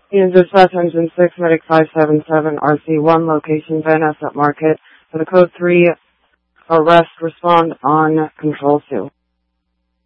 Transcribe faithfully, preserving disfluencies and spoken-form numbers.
Unit Dispatch Engine six, Medic five seven seven, R C one, location Van Ness Market. For the Code three arrest, respond on Control two.